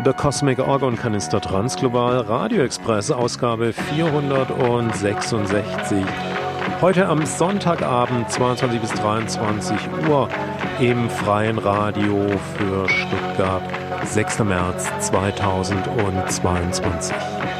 The Cosmic Orgon Canister Transglobal Radio Express, Ausgabe 466. Heute am Sonntagabend, 22 bis 23 Uhr, im freien Radio für Stuttgart, 6. März 2022.